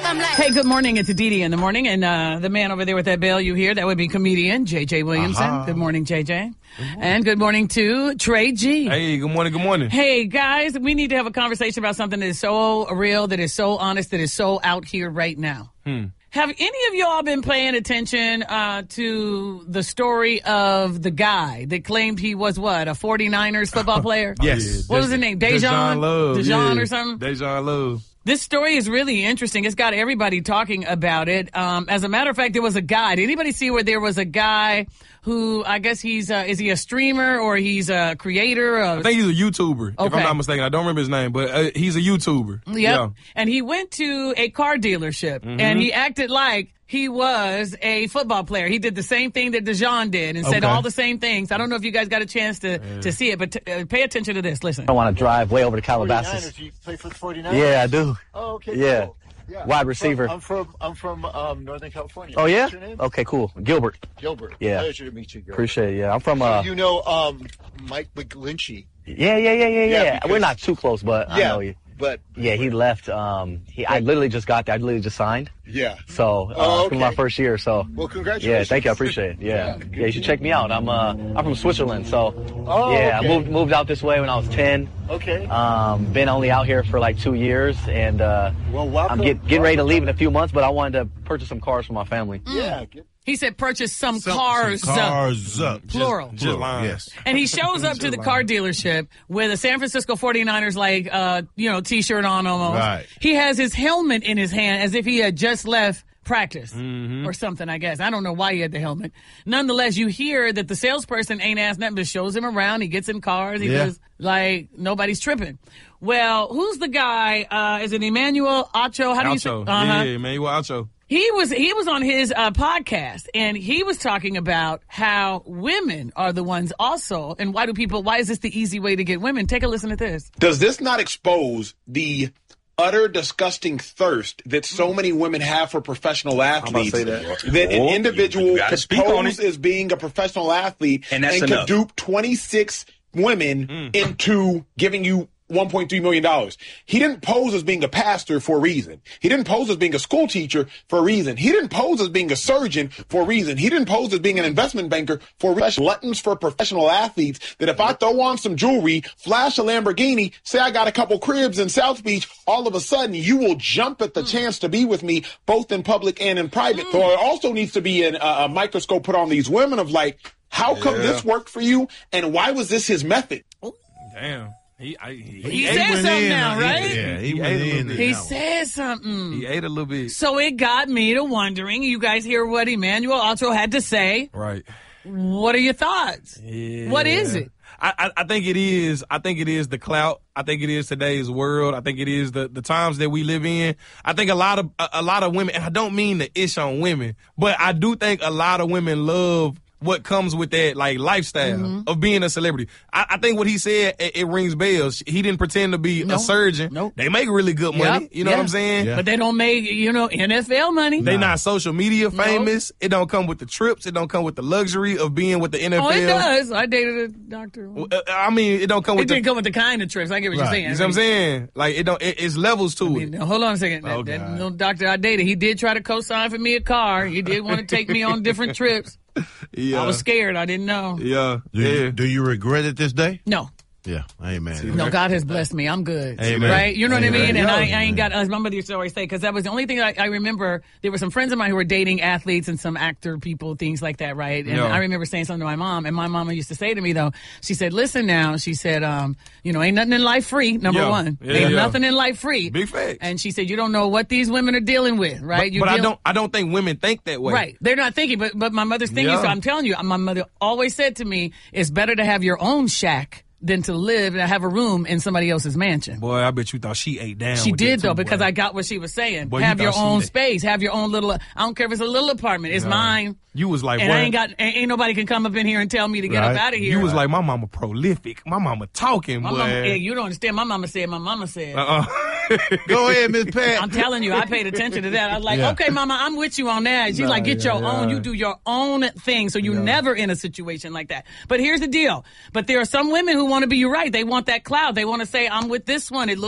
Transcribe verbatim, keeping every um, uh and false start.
Hey, good morning. It's Aditi in the morning, and uh, the man over there with that bell you hear, that would be comedian J J Williamson. Uh-huh. Good morning, J J. Good morning. And good morning to Trey G. Hey, good morning, good morning. Hey, guys, we need to have a conversation about something that is so real, that is so honest, that is so out here right now. Hmm. Have any of y'all been paying attention uh, to the story of the guy that claimed he was, what, a forty-niners football player? Yes. What was his name? Dejan? Dejan Love. Dejan yeah. or something? Dejan Love. This story is really interesting. It's got everybody talking about it. Um, as a matter of fact, there was a guy. Did anybody see where there was a guy who, I guess he's, uh, is he a streamer or he's a creator? Of, I think he's a YouTuber, okay. if I'm not mistaken. I don't remember his name, but uh, he's a YouTuber. Yep. Yeah. And he went to a car dealership, mm-hmm. and he acted like he was a football player. He did the same thing that Dejan did and said okay. all the same things. I don't know if you guys got a chance to, yeah. to see it, but t- uh, pay attention to this. Listen. I want to drive way over to Calabasas. You play for the forty-niners? Yeah, I do. Oh, okay, yeah. cool. Yeah. Wide receiver. I'm from I'm from um, Northern California. Oh, yeah? What's your name? Okay, cool. Gilbert. Gilbert. Yeah. Pleasure to meet you, Gilbert. Appreciate it, yeah. I'm from... Uh, so you know um, Mike McGlinchey? Yeah, yeah, yeah, yeah, yeah. yeah because, We're not too close, but yeah, I know you. But yeah, he left. Um, he, I literally just got there. I literally just signed. Yeah. So uh, oh, okay. from my first year. So. Well, congratulations. Yeah, thank you. I appreciate it. Yeah. Yeah, yeah you should check me out. I'm uh, I'm from Switzerland. So. Oh. Yeah, okay. I moved moved out this way when I was ten. Okay. Um, been only out here for like two years, and uh, well, welcome. I'm get, getting ready to leave in a few months. But I wanted to purchase some cars for my family. Mm. Yeah. Get- He said purchase some, some cars. Some cars up. Plural. Just, just lying. Yes. And he shows up to the car dealership with a San Francisco forty-niners, like, uh, you know, T-shirt on almost. Right. He has his helmet in his hand as if he had just left practice mm-hmm. or something, I guess. I don't know why he had the helmet. Nonetheless, you hear that the salesperson ain't asked nothing but shows him around. He gets in cars. He yeah. goes, like, nobody's tripping. Well, who's the guy? Uh, is it Emmanuel Acho? How do you say? Acho. Uh-huh. Yeah, Emmanuel Acho. He was he was on his uh, podcast, and he was talking about how women are the ones also, and why do people? Why is this the easy way to get women? Take a listen to this. Does this not expose the utter disgusting thirst that so many women have for professional athletes? I'm about to say that. That an Oh, individual you gotta could speak on pose it. as being a professional athlete And that's could enough. dupe twenty-six women Mm. into giving you one point three million dollars. He didn't pose as being a pastor for a reason. He didn't pose as being a school teacher for a reason. He didn't pose as being a surgeon for a reason. He didn't pose as being an investment banker for a reason. Gluttons for professional athletes that if I throw on some jewelry, flash a Lamborghini, say I got a couple cribs in South Beach, all of a sudden you will jump at the mm. chance to be with me both in public and in private. Mm. So there also needs to be an, uh, a microscope put on these women of like, how come yeah. this worked for you and why was this his method? Damn. He, I, he, He, he said ate, something in, now, he- right? Yeah, he, He went ate a in. little He that one. said something. he ate a little bit. So it got me to wondering. You guys hear what Emmanuel Acho had to say? Right. What are your thoughts? Yeah. What is it? I, I, I think it is. I think it is the clout. I think it is today's world. I think it is the, the times that we live in. I think a lot of a, a lot of women, and I don't mean the ish on women, but I do think a lot of women love what comes with that, like, lifestyle mm-hmm. of being a celebrity. I, I think what he said, it, it rings bells. He didn't pretend to be no. a surgeon. Nope. They make really good money. Yep. You know yeah. what I'm saying? Yeah. But they don't make, you know, N F L money. They Nah. not social media famous. Nope. It don't come with the trips. It don't come with the luxury of being with the N F L. Oh, it does. I dated a doctor. Uh, I mean, it don't come It with didn't the... come with the kind of trips. I get what Right. you're saying. You know what I'm saying? Like, it don't. It, it's levels to I mean, it. hold on a second. That, Oh, that God. little doctor I dated, he did try to co-sign for me a car. He did want to take me on different trips. Yeah. I was scared. I didn't know. Yeah. Do yeah. you, do you regret it this day? No. Yeah, I ain't mad at it. No, God has blessed me. I'm good. Amen. Right? You know what Amen. I mean? And I, I Yeah. ain't got, as my mother used to always say, because that was the only thing I, I remember. There were some friends of mine who were dating athletes and some actor people, things like that, right? And Yeah. I remember saying something to my mom, and my mama used to say to me, though, she said, listen now, she said, um, you know, ain't nothing in life free, number Yeah. one. Yeah, ain't yeah. nothing in life free. Big facts. And she said, you don't know what these women are dealing with, right? But, You but I deal- don't. I don't think women think that way. Right. They're not thinking, but but my mother's thinking, Yeah. so I'm telling you, my mother always said to me, it's better to have your own shack than to live and have a room in somebody else's mansion. Boy, I bet you thought she ate down. She with did, that too, though, because boy. I got what she was saying. Boy, you have your thought she own ate- space. Have your own little, I don't care if it's a little apartment. It's Yeah. mine. You was like, And boy, I ain't got, ain't ain't nobody can come up in here and tell me to get Right. up out of here. You was like, my mama prolific. My mama talking, my boy. mama, yeah, you don't understand. My mama said, my mama said. uh-uh. Go ahead, Miss Pat. I'm telling you, I paid attention to that. I was like, Yeah. okay, mama, I'm with you on that. She's Nah, like, get yeah, your yeah. own. You do your own thing. So you're Yeah. never in a situation like that. But here's the deal. But there are some women who want to be, you're right. They want that cloud. They want to say, I'm with this one. It looks